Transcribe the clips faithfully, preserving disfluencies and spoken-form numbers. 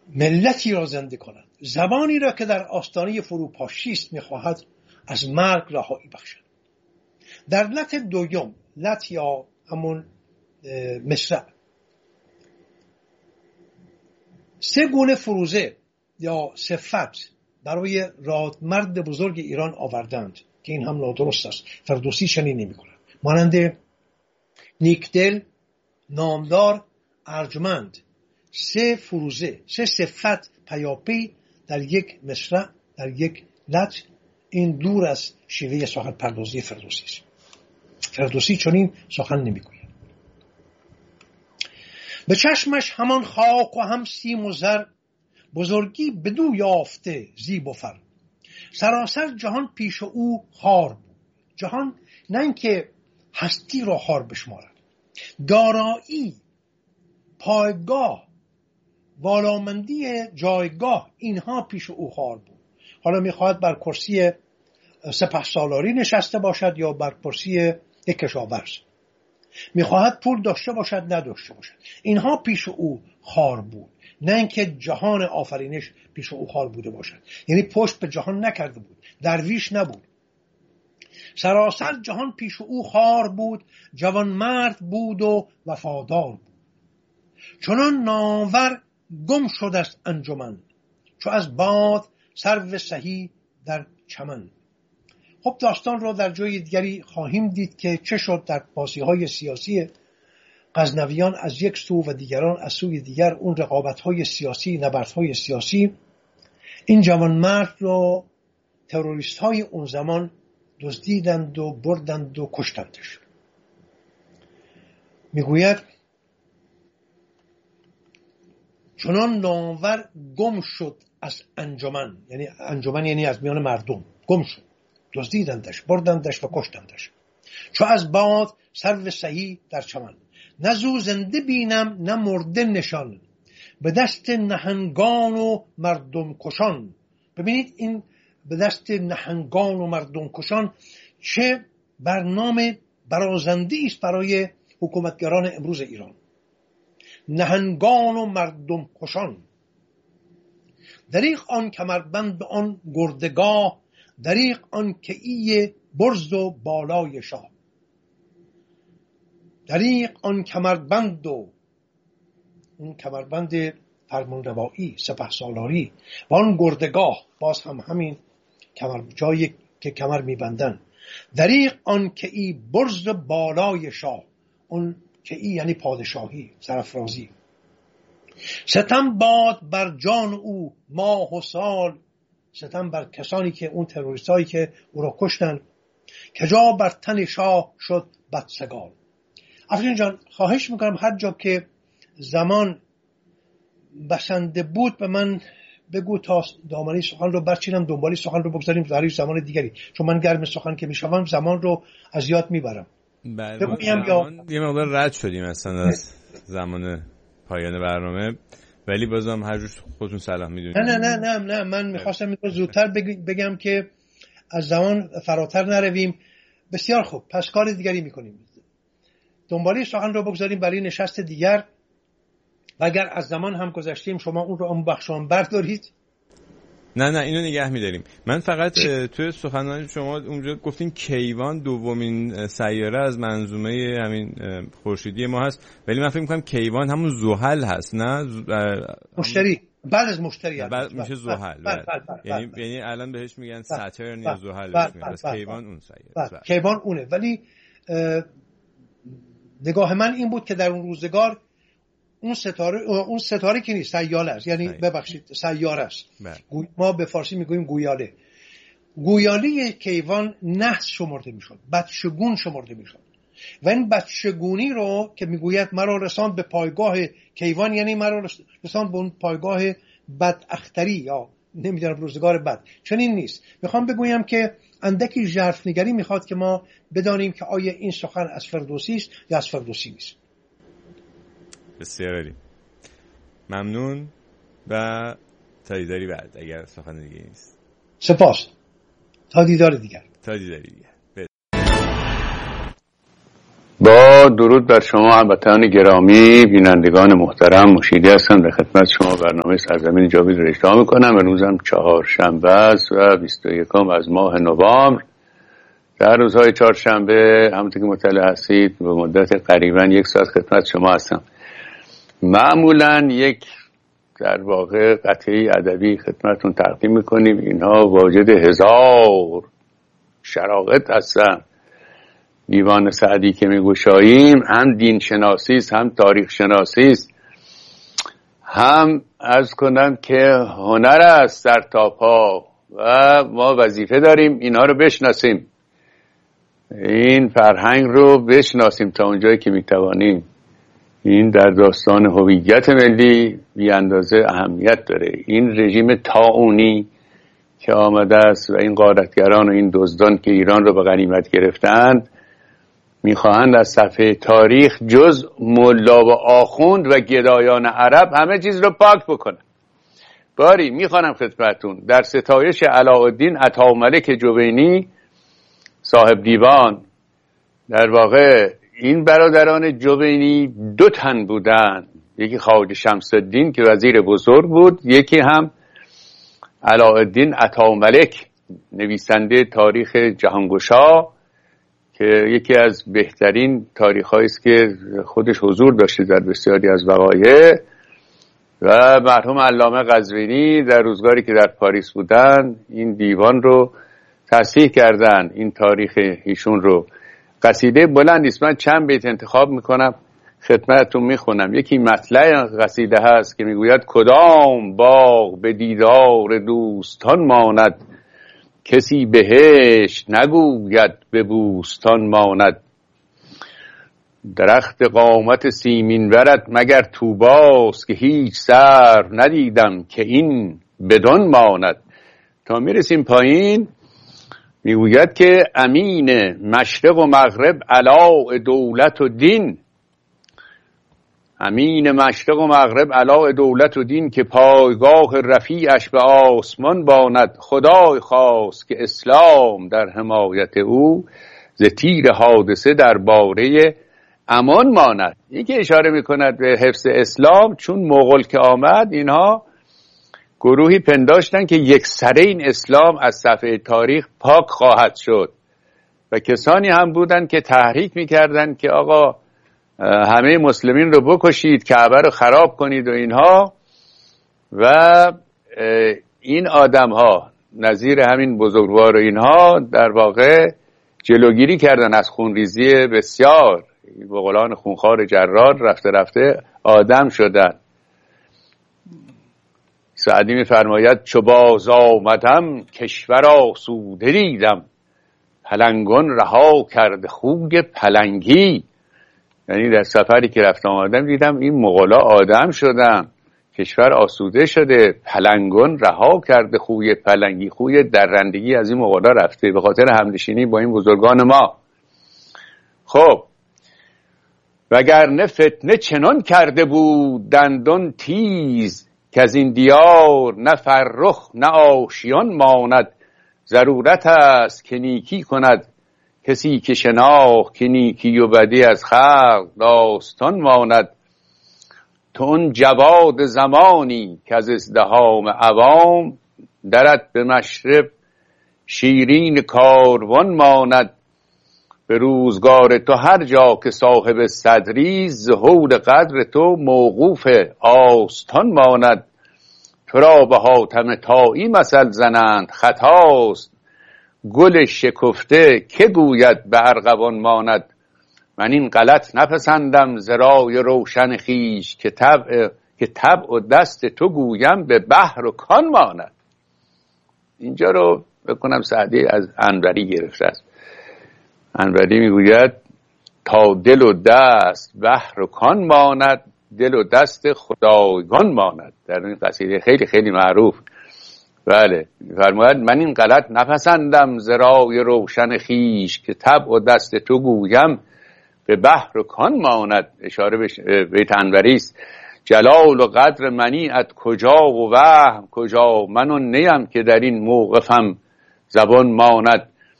ملتی را زنده کند، زبانی را که در آستانه فروپاشی است میخواهد از مرگ رهایی بخشد. در لط دوم، لط یا همون مصرع، سه گونه فروزه یا صفت برای رادمرد بزرگ ایران آوردند که این هم نادرست است. فردوسی چنین نمی کند. مانند نیکدل، نامدار، ارجمند، سه فروزه، سه صفت پیاپی در یک مصرع، در یک لط، این دور از شیوه سخن پردازی فردوسی است. فردوسی چنین سخن نمی کند. به چشمش همان خاک و هم سیم و زر، بزرگی بدو یافته زیب و فر. سراسر جهان پیش او خار بود. جهان نه اینکه هستی را خار بشمارد، دارایی، پایگاه، والامندی جایگاه، اینها پیش او خار بود. حالا میخواهد بر کرسی سپهسالاری نشسته باشد یا بر کرسی یک کشاورز، میخواهد پول داشته باشد نداشته باشد، اینها پیش او خار بود. نه اینکه جهان آفرینش پیش او خار بوده باشد، یعنی پشت به جهان نکرده بود، درویش نبود. سراسر جهان پیش او خار بود، جوان مرد بود و وفادار بود. چنان نامور گم شد از انجمن، چو از باد سرو سهی در چمن. خب داستان رو در جای دیگری خواهیم دید که چه شد در بازی‌های سیاسی غزنویان از یک سو و دیگران از سوی دیگر، اون رقابت‌های سیاسی، نبردهای سیاسی. این جوانمرد رو تروریست‌های اون زمان دزدیدند و بردند و کشتندش. میگوید چنان نامور گم شد از انجمن، یعنی انجمن یعنی از میان مردم، گم شد، دزدیدندش، بردندش و کشتندش. چو از باد سرو سهی در چمن، نه زو زنده بینم نه مرده نشان، به دست نهنگان و مردم کشان. ببینید این به دست نهنگان و مردم کشان چه برنامه برازنده است برای حکومتگران امروز ایران. نهنگان و مردم کشان، دریغ آن کمربند آن گردگاه، دریغ آن که ای برز و بالای شاه. دریغ آن کمربند و اون کمربند فرمانروایی سپهسالاری و آن گردگاه، باز هم همین کمر، جایی که کمر میبندن. دریغ آن که ای برز و بالای شاه، اون که ای یعنی پادشاهی، سرافرازی. ستم باد بر جان او ماه و سال، ستم بر کسانی که اون تروریستایی که او را کشتن، که جا بر تن شاه شد بدسگال. افشین جان خواهش میکنم هر جا که زمان بسنده بود به من بگو تا دامنه سخن رو برچینم، دنبالی سخن رو بگذاریم برای زمان دیگری، چون من گرم سخن که میشوم زمان رو از یاد میبرم. بله یا یه مقدار رد شدیم اصلا از زمان پایان برنامه، ولی بازم هر جور خودتون صلاح میدونید. نه نه نه نه نه من میخواستم میگم زودتر بگم که از زمان فراتر نرویم. بسیار خوب، پس کار دیگری میکنیم، دنبالی سخن رو بگذاریم برای نشست دیگر و اگر از زمان هم گذشتیم شما اون رو اون بخشان بردارید. نه نه اینو نگه می‌داریم. من فقط توی سخنرانی شما اونجا گفتین کیوان دومین سیاره از منظومه همین خورشیدی ما هست، ولی من فکر می‌کنم کیوان همون زحل هست، نه مشتری بعد از مشتری هست، بعد میشه زحل. یعنی یعنی الان بهش میگن ساترن یا زحل بهش میگن، پس کیوان اون سیاره. کیوان اونه، ولی نگاه من این بود که در اون روزگار اون ستاره اون ستاره که نیست، سیاله است، یعنی ببخشید سیاره است. ما به فارسی میگوییم گویاله. گویاله کیوان نحس شمرده میشد، بدشگون شمرده میشد و این بدشگونی رو که میگوید مرا رساند به پایگاه کیوان، یعنی مرا رساند به اون پایگاه بداختری یا نمیدونم روزگار بد. چنین نیست. میخوام بگویم که اندکی ژرفنگری میخواد که ما بدانیم که آیا این سخن از فردوسی است یا از فردوسی نیست. بسیار عالی، ممنون و تا دیداری بعد اگر سخن دیگه نیست. سپاس، تا دیدار دیگر. تا دیداری دیگر. با درود بر شما هموطنان گرامی، بینندگان محترم. مشیدی هستم در خدمت شما. برنامه سرزمین جاوید رو اجرا میکنم. امروزم چهارشنبه است و بیست و یکم از ماه نوامبر. در روزهای چهارشنبه همونطور که مطلع هستید به مدت قریبا یک ساعت خدمت شما هستم. معمولا یک در واقع قطعه ادبی خدمتون تقدیم میکنیم. اینها واجد هزار شراغط هستن. دیوان سعدی که میگوشاییم هم دین شناسی است، هم تاریخ شناسی است، هم عرض کنم که هنر است در تا پا و ما وظیفه داریم اینها رو بشناسیم، این فرهنگ رو بشناسیم تا اونجایی که میتوانیم. این در داستان هویت ملی بی اندازه اهمیت داره. این رژیم طاعونی که آمده است و این غارتگران و این دزدان که ایران رو به غنیمت گرفتند میخواهند از صفحه تاریخ جز ملا و آخوند و گدایان عرب همه چیز رو پاک بکنن. باری میخوانم خدمتون در ستایش علاءالدین عطاملک جوینی صاحب دیوان. در واقع این برادران جوینی دو تن بودند، یکی خواجه شمس الدین که وزیر بزرگ بود، یکی هم علاءالدین عطاملک نویسنده تاریخ جهانگشا که یکی از بهترین تاریخ‌هایی است که خودش حضور داشته در بسیاری از وقایع. و مرحوم علامه قزوینی در روزگاری که در پاریس بودن این دیوان رو تصحیح کردن، این تاریخ ایشون رو. قصیده بلند است، من چند بیت انتخاب میکنم خدمتتون میخونم. یکی مطلع قصیده هست که میگوید کدام باغ به دیدار دوستان ماند، کسی بهشت نگوید به بوستان ماند. درخت قامت سیمین ورد مگر طوباست، که هیچ سر ندیدم که این بدان ماند. تا میرسیم پایین میگوید که امین مشرق و مغرب علاء دولت و دین، امین مشرق و مغرب علاء دولت و دین، که پایگاه رفیعش به آسمان باند. خدای خواست که اسلام در حمایت او، ز تیر حادثه در باره امان ماند. این که اشاره میکند به حفظ اسلام، چون مغول که آمد اینها گروهی پنداشتن که یک سره این اسلام از صفحه تاریخ پاک خواهد شد و کسانی هم بودن که تحریک میکردن که آقا همه مسلمین رو بکشید، کعبه رو خراب کنید و اینها. و این آدم ها نظیر همین بزرگوار و اینها در واقع جلوگیری کردن از خونریزی بسیار. بغلان خونخوار جرار رفته رفته آدم شدن. سعدی می‌فرماید چو باز آمدم کشور آسوده دیدم، پلنگان رها کرده خوی پلنگی. یعنی در سفری که رفت آمدم دیدم این مغولا آدم شدن، کشور آسوده شده، پلنگان رها کرده خوی پلنگی. خوی درندگی از این مغولا رفته به خاطر همنشینی با این بزرگان ما. خب وگرنه فتنه چنان کرده بود دندان تیز، که از این دیار نه فرخ نه آشیان ماند. ضرورت است که نیکی کند کسی که شناخت، که نیکی و بدی از خلق داستان ماند. تو اون جواد زمانی که از ازدحام عوام، درت به مشرب شیرین کاروان ماند. به روزگار تو هر جا که صاحب صدری، ظهور قدر تو موقوف آستان ماند. تو را به حاتم طایی مثل زنند خطاست، گل شکفته که گوید به ارغوان ماند. من این غلط نپسندم ز رای روشن خویش، که طبع که طبع و دست تو گویم به بحر و کان ماند. اینجا رو بکنم سعدی از انوری گرفته است. انوری میگوید تا دل و دست بحر و کان ماند، دل و دست خدایگان ماند. در این قصیده خیلی خیلی معروف. بله فرماید من این غلط نپسندم ز رای روشن خویش، که طبع و دست تو گویم به بحر و کان ماند. اشاره به بیت انوری است. جلال و قدر منیعت کجا و وهم کجا، من و نیم که در این موقفم زبان ماند.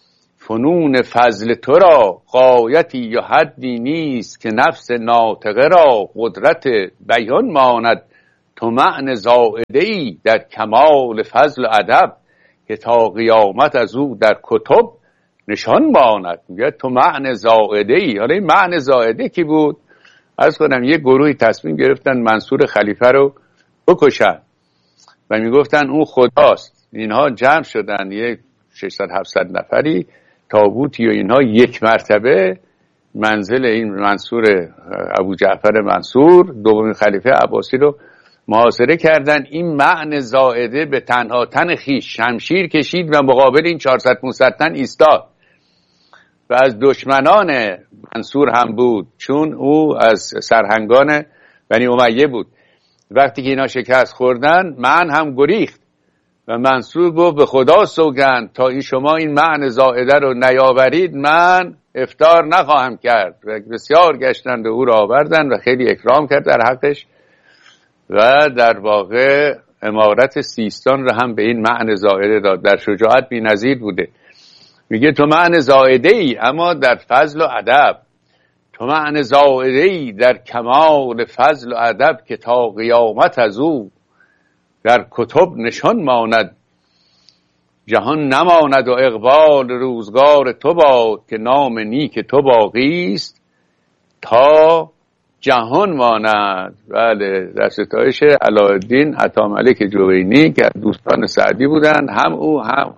فنون فضل تو را غایتی یا حدی نیست، که نفس ناطقه را قدرت بیان ماند. تو معنی زائده ای در کمال فضل و ادب، که تا قیامت از او در کتب نشان ماند. میگه تو معنی زائده ای. حالا این معنی زائده کی بود؟ عرض کنم یه گروهی تصمیم گرفتن منصور خلیفه رو بکشن و میگفتن اون خداست. اینها جمع شدن، یه ششصد هفتصد نفری، تابوتی و اینها، یک مرتبه منزل این منصور ابو جعفر منصور دومین خلیفه عباسی رو محاصره کردن. این معنی زائده به تنها تن خیش شمشیر کشید و مقابل این چهارصد پانصد تن ایستاد و از دشمنان منصور هم بود، چون او از سرهنگان بنی امیه بود. وقتی که اینا شکست خوردن، من هم گریخت و منصور گفت به خدا سوگند تا این شما این معنی زائده رو نیاورید من افطار نخواهم کرد. و بسیار گشتند و او را آوردن و خیلی اکرام کرد در حقش و در واقع امارت سیستان را هم به این معنی زائده داد. در شجاعت بی نظیر بوده. میگه تو معنی زائده ای اما در فضل و ادب، تو معنی زائده ای در کمال فضل و ادب، که تا قیامت از او در کتب نشان ماند. جهان نماند و اقبال روزگار تو باد، که نام نیک تو باقی است تا جهان ماند. بله، در ستایش علاءالدین عطاملک جوینی که دوستان سعدی بودن، هم او هم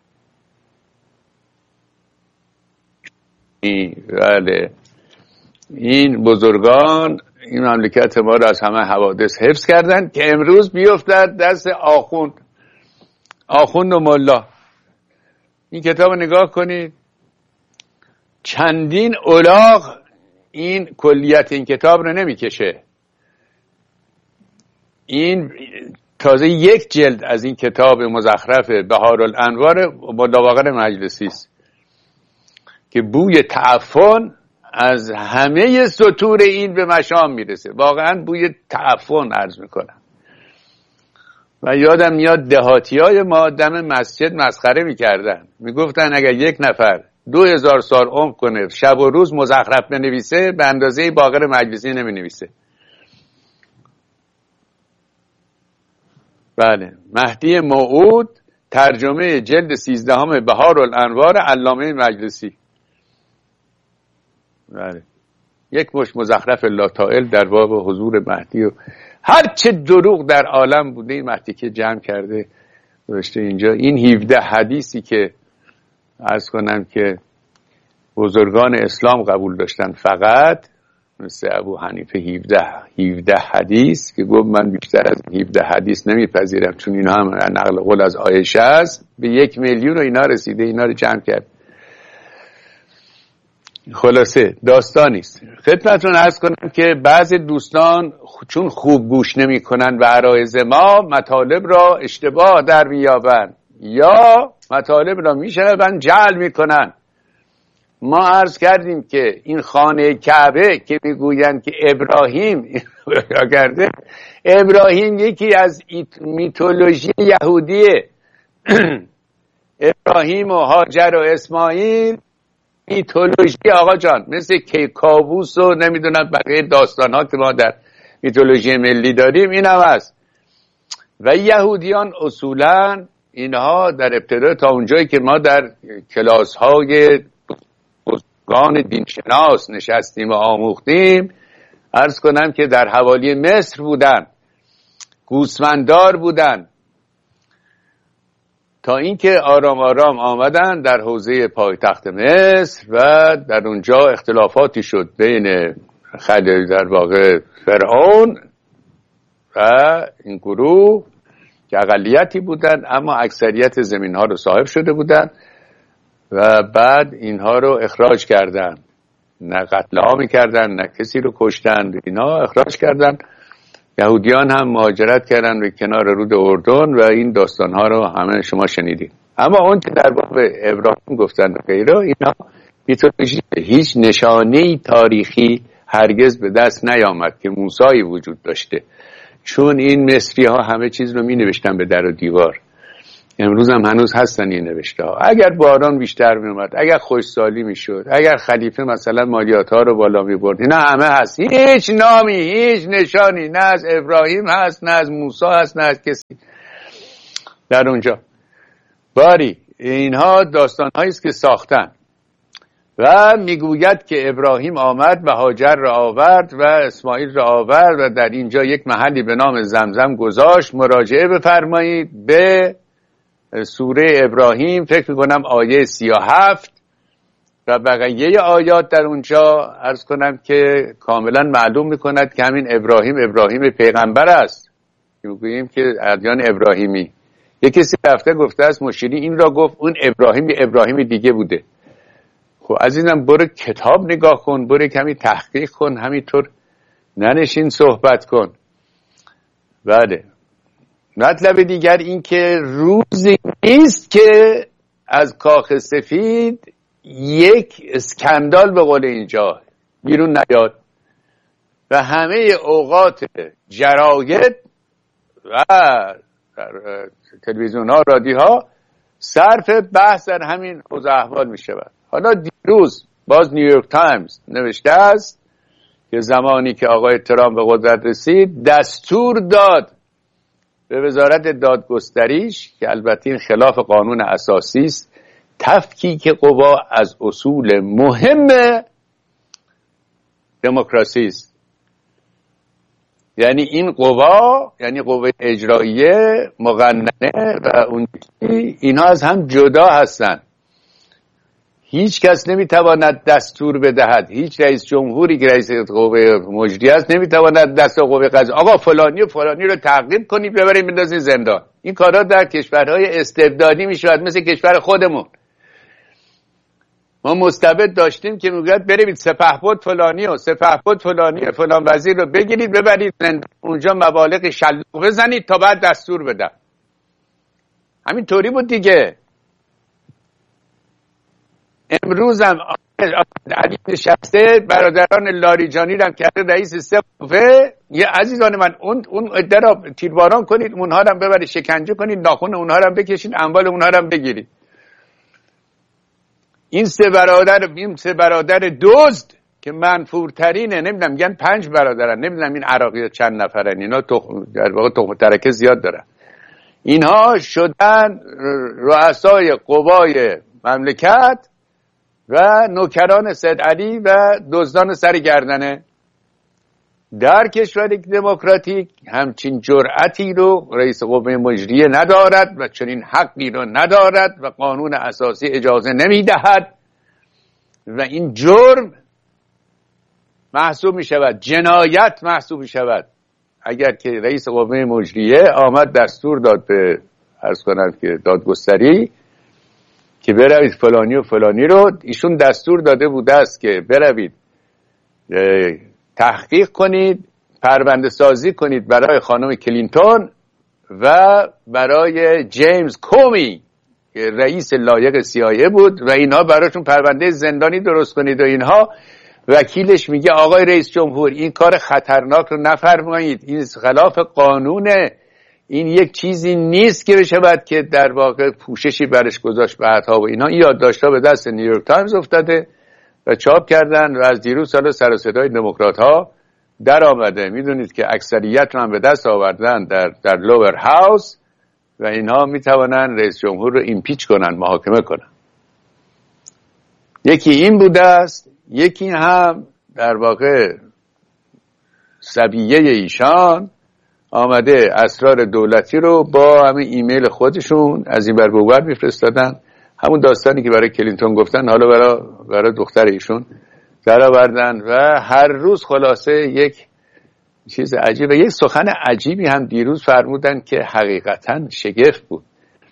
بله این بزرگان این مملکت ما را از همه حوادث حفظ کردن که امروز بیفتد دست آخوند آخوند و ملا. این کتاب نگاه کنید، چندین الاغ این کلیت این کتاب رو نمیکشه. این تازه یک جلد از این کتاب مزخرف بهارالانوار مداوقر مجلسی است که بوی تعفن از همه سطور این به مشام میرسه. واقعا بوی تعفن عرض میکنم. و یادم میاد دهاتی های ما دم مسجد مسخره میکردن، میگفتن اگر یک نفر دو هزار سال عمر کنه شب و روز مزخرف بنویسه به اندازه باقر مجلسی نمی نویسه. بله، مهدی موعود ترجمه جلد سیزدهم بهارالانوار علامه مجلسی. بله، یک مش مزخرف لاطائل در باب حضور مهدی و هر چه دروغ در عالم بوده این مهدی که جمع کرده داشته اینجا. این هفده حدیثی که عرض کنم که بزرگان اسلام قبول داشتن، فقط مثل ابو حنیفه هفده هفده حدیث که گفت من بیشتر از هفده حدیث نمیپذیرم چون اینا هم نقل قول از عایشه است، به یک میلیون و اینا رسیده. اینا رو جمع کرد. خلاصه داستانی است. خدمتتون عرض کنم که بعضی دوستان چون خوب گوش نمی کنن به عرایض ما مطالب را اشتباه در میابن یا مطالب را میشنون جعل میکنن. ما عرض کردیم که این خانه کعبه که میگویند که ابراهیم کرده، ابراهیم یکی از میتولوژی یهودیه. ابراهیم و هاجر و اسماعیل میتولوژی آقا جان، مثل کیکاووس و نمیدونم بقیه داستان ها که ما در میتولوژی ملی داریم این هم هست. و یهودیان اصولا اینها در ابتدا تا اونجایی که ما در کلاس های بزرگان دینشناس نشستیم و آموختیم، عرض کنم که در حوالی مصر بودن، گوسفنددار بودن، تا اینکه آرام آرام آمدن در حوزه پایتخت مصر و در اونجا اختلافاتی شد بین خلیل در واقع فرعون و این گروه که اقلیتی بودن اما اکثریت زمین ها رو صاحب شده بودن و بعد اینها رو اخراج کردن، نه قتل عامی کردن نه کسی رو کشتن، اینا اخراج کردن. یهودیان هم مهاجرت کردن به کنار رود اردن و این داستان ها رو همه شما شنیدید. اما اون که در باب ابراهیم گفتن و غیره، اینا میتولوژی، هیچ نشانه تاریخی هرگز به دست نیامد که موسی وجود داشته، چون این مصری ها همه چیز رو می نوشتن به در و دیوار. امروز هم هنوز هستن این نوشته ها. اگر باران بیشتر می اومد، اگر خوشسالی می شد، اگر خلیفه مثلا مالیات ها رو بالا می برد، اینا همه هست. هیچ نامی، هیچ نشانی نه از ابراهیم هست، نه از موسی هست، نه از کسی در اونجا. باری اینها داستان هایی است که ساختن. و میگوید که ابراهیم آمد و هاجر را آورد و اسماعیل را آورد و در اینجا یک محلی به نام زمزم گذاشت. مراجعه بفرمایید به سوره ابراهیم، فکر میکنم آیه سی و هفت و بقیه آیات در اونجا عرض کنم که کاملا معلوم میکند که همین ابراهیم ابراهیم پیغمبر است. میگوییم که ادیان ابراهیمی. یک کسی رفته گفته است مشیری این را گفت، اون ابراهیم ابراهیم دیگه بوده. خب عزیزم برو کتاب نگاه کن، برو کمی تحقیق کن، همینطور ننشین صحبت کن. بله. مطلب دیگر این که روزی نیست که از کاخ سفید یک اسکندال به قول اینجا بیرون نیاد و همه اوقات جراید و تلویزیون ها رادیو ها صرف بحث در همین اوضاع احوال می شود. حالا دیروز باز نیویورک تایمز نوشته است که زمانی که آقای ترامپ به قدرت رسید دستور داد به وزارت دادگستریش که البته این خلاف قانون اساسی است، تفکیک قوا از اصول مهم دموکراسی است. یعنی این قوا، یعنی قوه اجراییه، مقننه و اون اینها از هم جدا هستند. هیچ کس نمیتواند دستور بدهد، هیچ رئیس جمهوری که رئیس قوه مجریه است نمیتواند دست قوه قضاییه آقا فلانی و فلانی رو تعقیب کنید ببرید بندازید زندان. این کارا در کشورهای استبدادی میشود، مثل کشور خودمون. ما مستبد داشتیم که میگوید برید سپهبد فلانی و سپهبد فلانی فلان وزیر رو بگیرید ببرید زندان، اونجا مبالغ شلاق بزنید تا بعد دستور بدن. همین طوری بود دیگه. امروز هم علی نشسته برادران لاریجانی رو هم کرده رئیس سپه. یه عزیزان من اون اون عده را تیرباران کنید، اونها رو هم ببرید شکنجه کنید، ناخن اونها رو هم بکشید، اموال اونها رو هم بگیرید. این سه برادر این سه برادر دزد که منفورترینه، نمیدونم میگن پنج برادرن، نمیدونم این عراقی چند نفرن، اینا تخم در واقع تخم ترکه زیاد دارن. اینها شدن رؤسای قوای مملکت و نوکران سید علی و دزدان سر گردنه. در کشوری دموکراتیک همچین جرأتی رو رئیس قوه مجریه ندارد و چنین حقی رو ندارد و قانون اساسی اجازه نمیدهد و این جرم محسوب می شود، جنایت محسوب می شود. اگر که رئیس قوه مجریه آمد دستور داد به عرض کنم که دادگستری که بروید فلانی و فلانی رو، ایشون دستور داده بوده است که بروید تحقیق کنید، پرونده سازی کنید برای خانم کلینتون و برای جیمز کومی که رئیس لایق سی آی ای بود و اینها براشون پرونده زندانی درست کنید و اینها. وکیلش میگه آقای رئیس جمهور این کار خطرناک رو نفرمایید، این خلاف قانونه، این یک چیزی نیست که بشه بعد که در واقع پوششی برش گذاشت بعدها و اینا. این یادداشت‌ها به دست نیویورک تایمز افتاده و چاپ کردن و از دیروز سال سر و صدای دموکرات ها در آمده. میدونید که اکثریت رو هم به دست آوردن در در لوور هاوس و اینها میتوانن رئیس جمهور رو ایمپیچ کنن، محاکمه کنن. یکی این بوده است، یکی هم در واقع صبیه ایشان آمده اسرار دولتی رو با همین ایمیل خودشون از این بر به اون میفرستادن. همون داستانی که برای کلینتون گفتن حالا برای برای دختر ایشون در آوردن و هر روز خلاصه یک چیز عجیبه. یک سخن عجیبی هم دیروز فرمودن که حقیقتا شگفت بود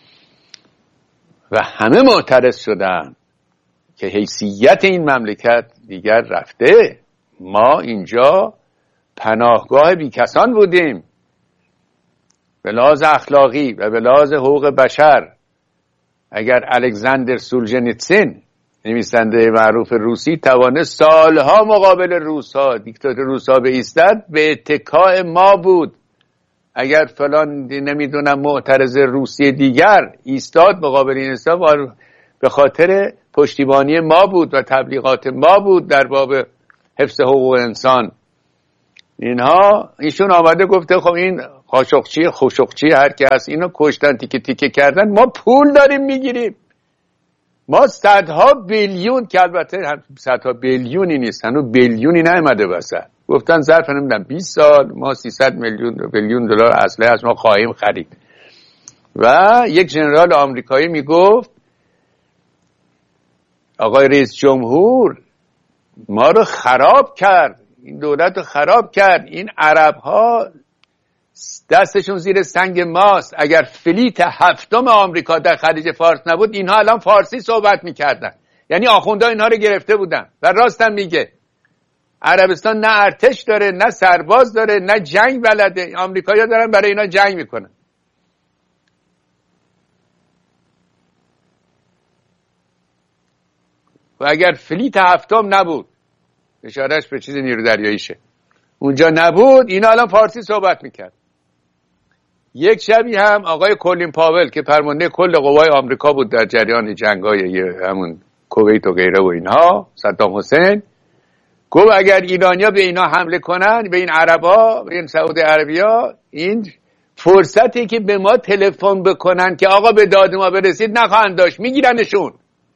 و همه معترض شدن که حیثیت این مملکت دیگر رفته. ما اینجا پناهگاه بیکسان بودیم به لحاظ اخلاقی و به لحاظ حقوق بشر. اگر الکساندر سولژنیتسین نویسنده معروف روسی توانست سالها مقابل روس‌ها دیکتاتور روس‌ها بایستد، به اتکاء ما بود اگر فلان نمیدونم معترض روسیه دیگر ایستاد مقابل این حساب، به خاطر پشتیبانی ما بود و تبلیغات ما بود در باب حفظ حقوق انسان. اینها ایشون آمده گفته خب این قاشقچی خوشقچی هر کی هست اینو کشتن تیکه تیکه کردن، ما پول داریم میگیریم. ما صدها بیلیون، که البته صدها بیلیونی نیست، هنوز بیلیونی نیامده وسط، گفتن ظرف نمیدونم بیست سال ما سیصد میلیون بیلیون دلار اسلحه از ما خواهیم خرید. و یک ژنرال آمریکایی میگفت آقای رئیس جمهور ما رو خراب کرد، این دولت رو خراب کرد، این عرب ها دستشون زیر سنگ ماست، اگر فلیت هفتم آمریکا در خلیج فارس نبود اینها الان فارسی صحبت میکردن. یعنی آخونده اینها رو گرفته بودن. و راستم میگه عربستان نه ارتش داره، نه سرباز داره، نه جنگ بلده. آمریکایی‌ها دارن برای اینا جنگ میکنن. و اگر فلیت هفتم نبود، اشارهش به چیز نیرو دریاییشه، اونجا نبود اینا الان فارسی صحبت میکرد. یک شبی هم آقای کلین پاول که فرمانده کل قوای آمریکا بود در جریان جنگای همون کویت و غیره و اینها، صدام حسین گفت اگر ایرانیا به اینا حمله کنن، به این عربا، به این سعودی عربیا، این فرصتی که به ما تلفن بکنن که آقا به داد ما برسید نخواهند داشت، میگیرنشون.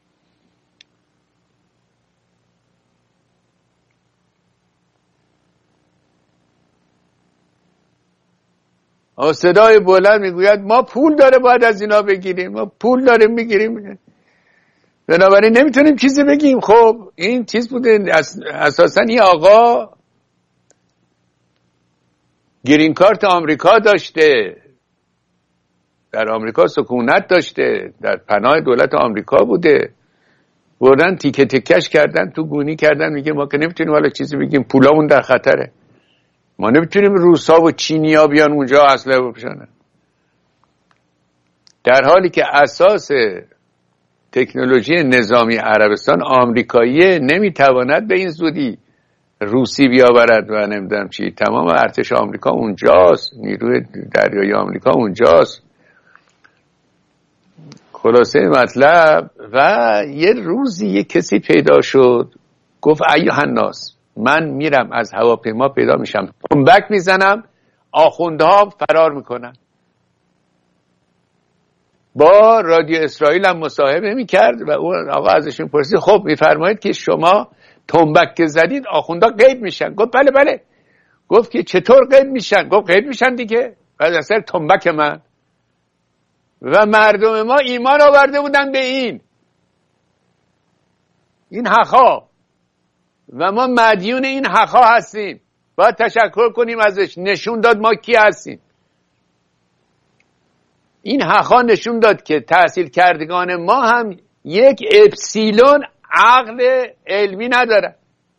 صدای بلند میگوید ما پول داره باید از اینا بگیریم، ما پول داریم میگیریم، بنابراین نمیتونیم چیزی بگیم. خب این چیز بوده، اساسا این آقا گرین کارت آمریکا داشته، در آمریکا سکونت داشته، در پناه دولت آمریکا بوده، بردن تیکه تکش کردن، تو گونی کردن، میگه ما که نمیتونیم حالا چیزی بگیم، پولامون در خطره، ما نمیتونیم روسا و چینیا بیان اونجا اسلحه بپوشونن. در حالی که اساس تکنولوژی نظامی عربستان آمریکاییه، نمیتواند به این زودی روسی بیاورد و نمیدونم چی. تمام ارتش آمریکا اونجاست، نیروی دریایی آمریکا اونجاست. خلاصه مطلب، و یه روزی یه کسی پیدا شد گفت ایها الناس، من میرم از هواپیما پیدا میشم، تنبک میزنم، آخوندها فرار میکنن. با رادیو اسرائیل هم مصاحبه میکرد و اون آقا ازشون پرسید خب میفرمایید که شما تنبک که زدید آخوندها قید میشن؟ گفت بله بله. گفت که چطور قید میشن؟ گفت قید میشن دیگه، بعد از سر تنبک من. و مردم ما ایمان آورده بودن به این این حقا، و ما مدیون این حقا هستیم، باید تشکر کنیم ازش. نشون داد ما کی هستیم. این حقا نشون داد که تحصیل کردگان ما هم یک اپسیلون عقل علمی ندارن.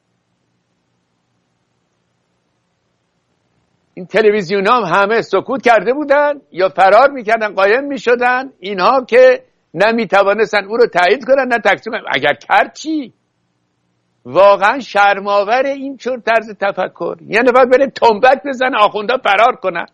این تلویزیون هم همه سکوت کرده بودن یا فرار میکردن، قایم میشدن، اینها که نمیتوانستن او رو تایید کنن نه تکذیب کنن. اگر کرد چی؟ واقعا شرم‌آور این چون طرز تفکر. یعنی باید بریم تنبک بزن آخوندا فرار کنن.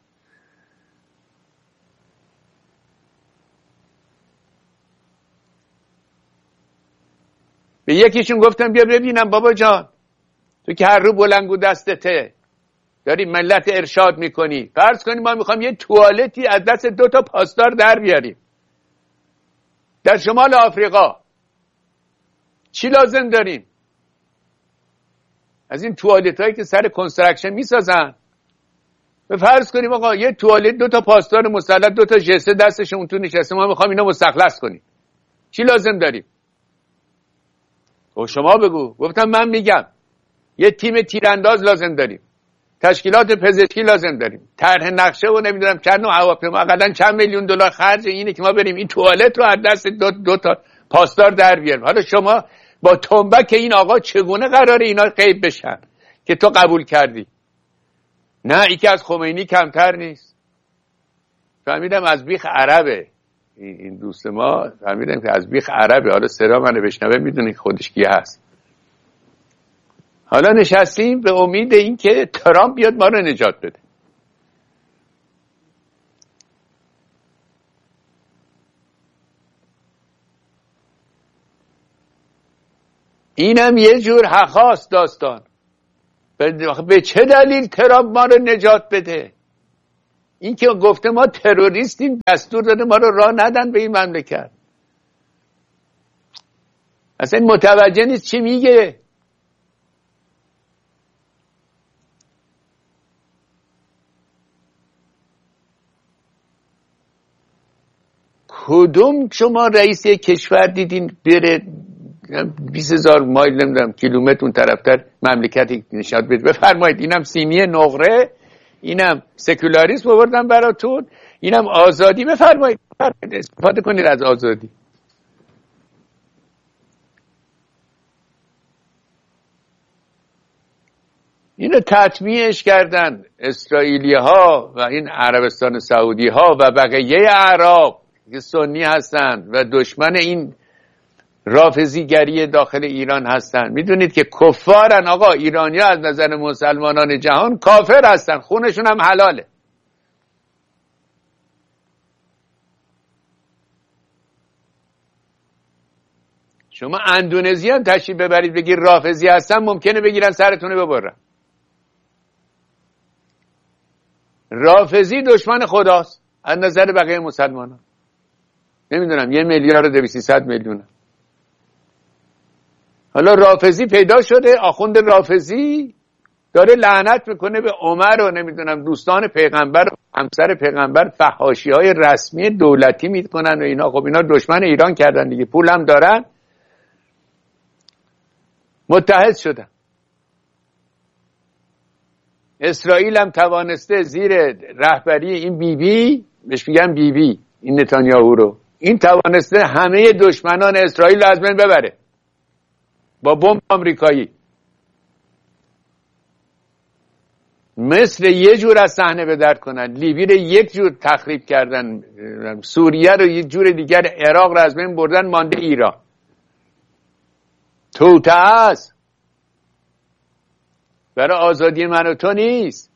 به یکیشون گفتم بیا ببینم بابا جان، تو که هر رو بلنگو دستته داری ملت ارشاد میکنی، فرض کنیم ما میخوام یه توالتی از دست دو تا پاسدار در بیاریم در شمال آفریقا، چی لازم داریم؟ از این توالت هایی که سر کنسترکشن میسازن، به فرض کنیم آقا یه توالت دو تا پاسدار مسلح دو تا جسه دستشون تو نشسته، ما میخوام اینا مستخلص کنیم، چی لازم داریم؟ و شما بگو. گفتم من میگم یه تیم تیرانداز لازم داریم، تشکیلات پزشکی لازم داریم، طرح نقشه و نمیدونم چند نوع هواپیما، حداقل چند میلیون دلار خرج اینه که ما بریم این توالت رو از دست دو, دو تا پاسدار در بیاریم. حالا شما با تنبک این آقا چگونه قراره اینا غیب بشن که تو قبول کردی؟ نه این که از خمینی کمتر نیست. فهمیدم از بیخ عربه این دوست ما، فهمیدم که از بیخ عربه. حالا صدا منو بشنوه میدونی خودش کی هست. حالا نشستیم به امید این که ترامپ بیاد ما رو نجات بده. اینم یه جور حقاست داستان. به چه دلیل ترامپ ما رو نجات بده؟ این که گفته ما تروریستیم، دستور داده ما رو راه ندن به این مملکت. اصلا متوجه نیست چی میگه. کدوم شما رئیس کشور دیدین بره بیست هزار مایل نمیدونم کیلومتر اون طرفتر مملکتی نشاد بده؟ بفرمایید. اینم سیمی نقره، اینم سکولاریسم آوردم براتون، اینم آزادی. بفرمایید استفاده کنید از آزادی. اینو تطمیعش کردن اسرائیلی ها و این عربستان سعودی ها و بقیه اعراب که سنی هستند و دشمن این رافضیگری داخل ایران هستند. میدونید که کفارن آقا. ایرانی ها از نظر مسلمانان جهان کافر هستن، خونشون هم حلاله. شما اندونزی هم تشریف ببرید بگیر رافضی هستن، ممکنه بگیرن سرتونه ببرن. رافضی دشمن خداست از نظر بقیه مسلمانان. نمیدونم یه میلیارد و دویست میلیون. حالا رافضی پیدا شده، آخوند رافضی داره لعنت میکنه به عمر و نمیدونم دوستان پیغمبر و همسر پیغمبر، فحاشی های رسمی دولتی میکنن و اینا. خب اینا دشمن ایران کردن دیگه، پول هم دارن، متحد شدن. اسرائیل هم توانسته زیر رهبری این بی بی، بهش میگن بی بی، این نتانیاهو رو، این توانسته همه دشمنان اسرائیل رو از بین ببره با بمب آمریکایی. مصر یه جور از صحنه به در کنن، لیبی رو یک جور تخریب کردن، سوریه رو یک جور دیگر، عراق رو از بین بردن، مانده ایران. توته است. برای آزادی من و تو نیست.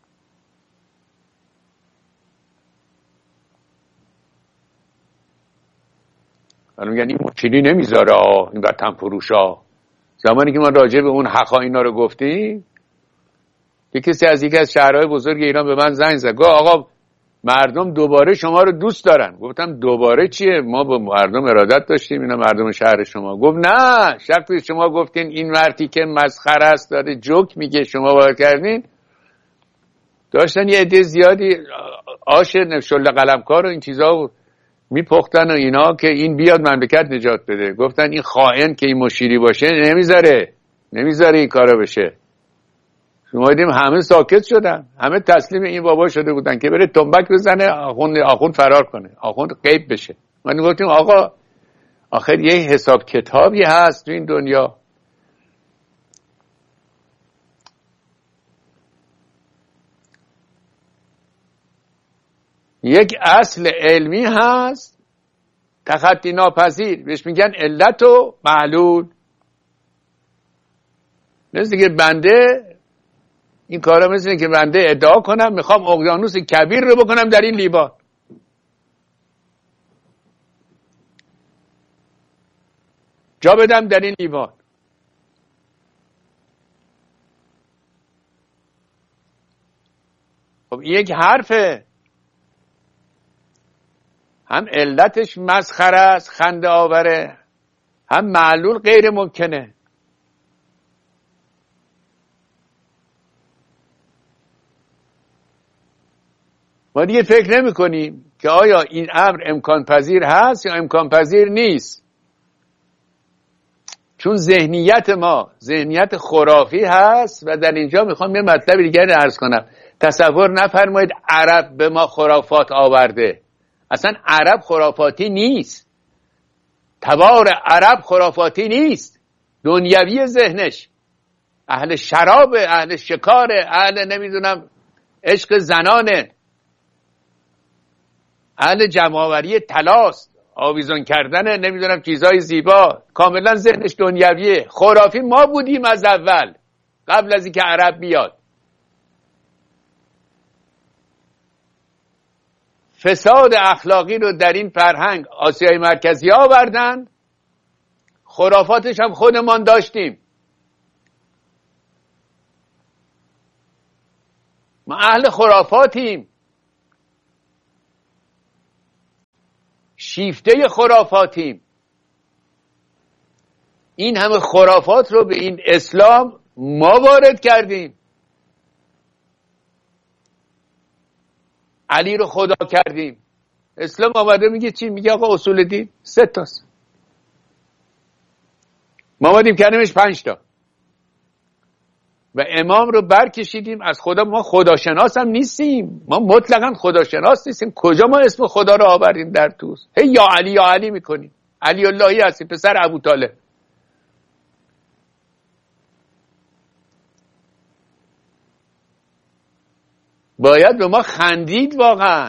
حالا میگن این مشکلی نمیذاره این وطن فروش ها. زمانی که ما راجع به اون حقا اینا رو گفتیم، که کسی از یکی از شهرهای بزرگ ایران به من زنگ زد، گفت آقا مردم دوباره شما رو دوست دارن. گفتم دوباره چیه؟ ما با مردم ارادت داشتیم، اینا مردم شهر شما. گفت نه، شخصی شما گفتین این مردی که مسخره است داره جوک میگه شما باور کردین. داشتن یه عده زیادی آش شله قلمکار و این چیزا میپختن و اینا که این بیاد مملکت نجات بده. گفتن این خائن که این مشیری باشه نمیذاره نمیذاره این کارا بشه. شما دیدیم همه ساکت شدن، همه تسلیم این بابا شده بودن که بره تنبک بزنه، آخوند آخوند فرار کنه، آخوند غیب بشه. من گفتیم آقا آخر یه حساب کتابی هست تو این دنیا. یک اصل علمی هست تخطی ناپذیر، بهش میگن علت و معلول. مثل که بنده این کارا مثل که بنده ادعا کنم میخوام اقیانوس کبیر رو بکنم در این لیوان. جا بدم در این لیوان. خب یک حرفه، هم علتش مسخره است، خنده آوره، هم معلول غیر ممکنه. ما دیگه فکر نمی کنیم که آیا این امر امکان پذیر هست یا امکان پذیر نیست. چون ذهنیت ما ذهنیت خرافی هست. و در اینجا میخوام یه مطلب دیگری عرض کنم. تصور نفرمایید عرب به ما خرافات آورده. اصلا عرب خرافاتی نیست. تبار عرب خرافاتی نیست. دنیوی ذهنش، اهل شراب، اهل شکار، اهل نمیدونم عشق زنانه، اهل جمع‌آوری طلاست، آویزان کردن نمیدونم چیزای زیبا. کاملا ذهنش دنیویه. خرافی ما بودیم از اول، قبل از اینکه عرب بیاد. فساد اخلاقی رو در این فرهنگ آسیای مرکزی آوردن. خرافاتش هم خودمان داشتیم. ما اهل خرافاتیم، شیفته خرافاتیم. این همه خرافات رو به این اسلام ما وارد کردیم. علی رو خدا کردیم. اسلام آمده میگه چی؟ میگه آقا اصول دین سه تاست، ما آمدیم کردیمش پنج تا و امام رو برکشیدیم از خدا. ما خداشناس هم نیستیم، ما مطلقا خداشناس نیستیم. کجا ما اسم خدا رو آوردیم در توست؟ هی یا علی یا علی میکنیم. علی اللهی هستی، پسر ابو طالب. باید به ما خندید واقعا.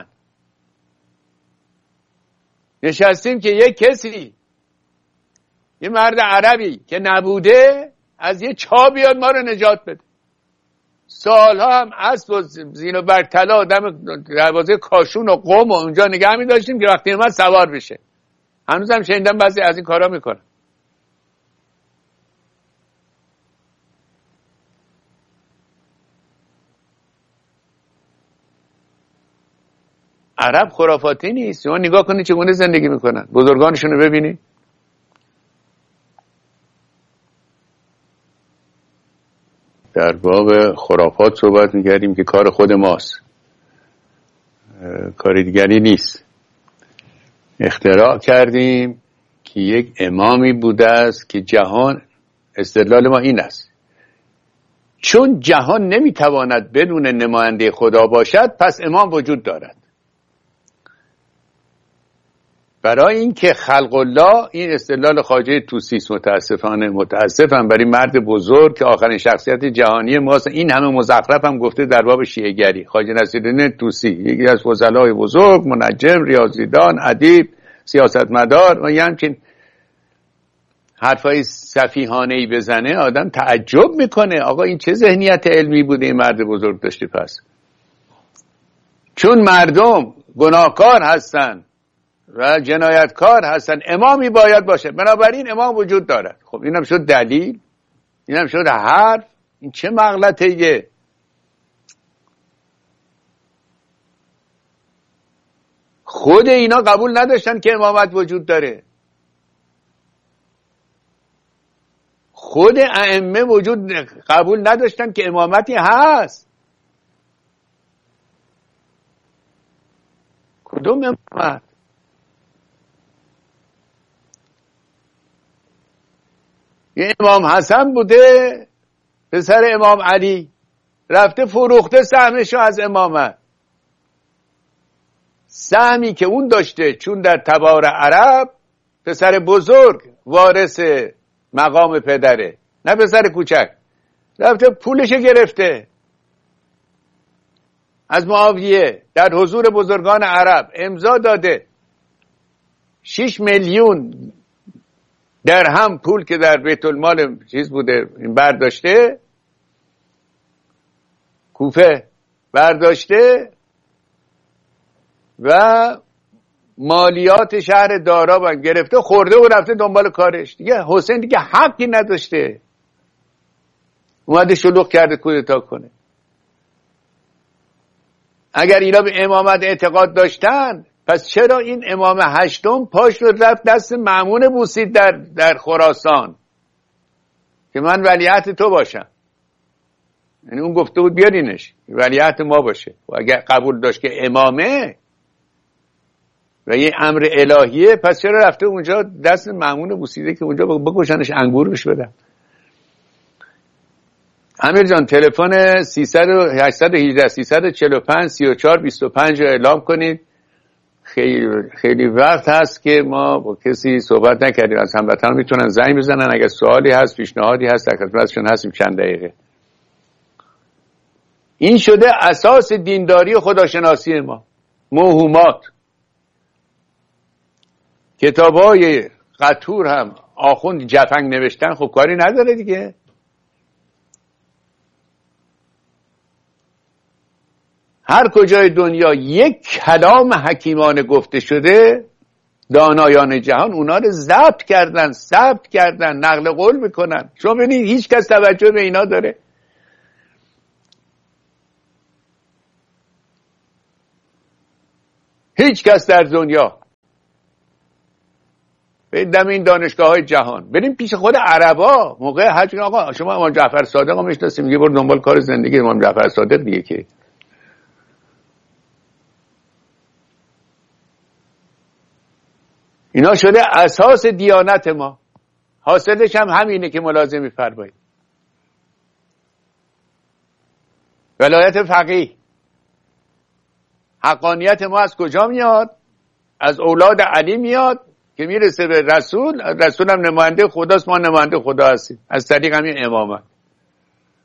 نشستیم که یک کسی، یه مرد عربی که نبوده، از یه چا بیاد ما رو نجات بده. سالها هم اسب و زین و برطلا دم دروازه کاشون و قم و اونجا نگه می داشتیم که وقتی اومد سوار بشه. هنوز هم شنیدم بعضی از این کارا میکنن. عرب خرافاتی نیست. شما نگاه کنید چگونه زندگی میکنن، بزرگانشون رو ببینید. در باب خرافات صحبت میکردیم که کار خود ماست، کار دیگری نیست. اختراع کردیم که یک امامی بوده است که جهان، استدلال ما این است، چون جهان نمیتواند بدون نماینده خدا باشد پس امام وجود دارد. برای اینکه خلق الله، این استدلال خواجه طوسی است. متاسفانه متاسفم برای مرد بزرگ که آخرین شخصیت جهانی ماست. این همه مزخرف هم گفته در باب شیعه گری. خواجه نصیرالدین طوسی یکی از فضلای بزرگ، منجم، ریاضیدان، ادیب، سیاستمدار و همچین حرفای سفیهانه‌ای بزنه آدم تعجب میکنه. آقا این چه ذهنیت علمی بوده این مرد بزرگ داشته؟ پس چون مردم گناهکار هستن و جنایتکار هستن امامی باید باشه، بنابراین امام وجود دارد. خب اینم شد دلیل، اینم شد حرف. این چه مغلطه‌ایه؟ خود اینا قبول نداشتن که امامت وجود داره. خود ائمه وجود قبول نداشتن که امامتی هست. کدوم امامت؟ یه امام حسن بوده پسر امام علی، رفته فروخته سهمشو از امامت. سهمی که اون داشته، چون در تبار عرب پسر بزرگ وارث مقام پدره نه پسر کوچک، رفته پولشو گرفته از معاویه در حضور بزرگان عرب، امضا داده شش میلیون درهم پول که در بیت المال چیز بوده این برداشته، کوفه برداشته و مالیات شهر دارا گرفته، خورده و رفته دنبال کارش. دیگه حسین دیگه حقی نداشته، اومده شلوغ کرده کودتا کنه. اگر اینا به امامت اعتقاد داشتن پس چرا این امام هشتم پاش رو رفت دست مأمون بوسید در در خراسان که من ولیعهد تو باشم؟ یعنی اون گفته بود بیارینش ولیعهد ما باشه. و اگر قبول داشت که امامه و یه امر الهیه پس چرا رفته اونجا دست مأمون بوسیده که اونجا بکشنش انگور بهش بدن؟ امیر جان تلفن سیصد و هجده سیصد و چهل و پنج سی و چهار بیست و پنج رو اعلام کنید. خیلی خیلی وقت هست که ما با کسی صحبت نکردیم از هموطنان، میتونن زنگ بزنن اگر سوالی هست، پیشنهادی هست، در خدمتشون هستیم چند دقیقه. این شده اساس دینداری و خداشناسی ما. موهومات کتابای قطور هم آخوند جفنگ نوشتن، خب کاری نداره دیگه. هر کجای دنیا یک کلام حکیمانه گفته شده، دانایان جهان اونا رو ضبط کردن، ثبت کردن، نقل قول میکنن. شما ببینید هیچ کس توجه به اینا داره؟ هیچ کس در دنیا. بریم دم این دانشگاه های جهان، بریم پیش خود عربا موقع حج. آقا شما امام جعفر صادق رو میشناسید، میگه برو دنبال کار زندگی امام جعفر صادق دیگه. که اینا شده اساس دیانت ما. حاصلش هم همینه که ملاحظه می‌فرمایید. ولایت فقیه، حقانیت ما از کجا میاد؟ از اولاد علی میاد که میرسه به رسول، رسول هم نماینده خداست، ما نماینده خدا هستیم از طریق همین امامت.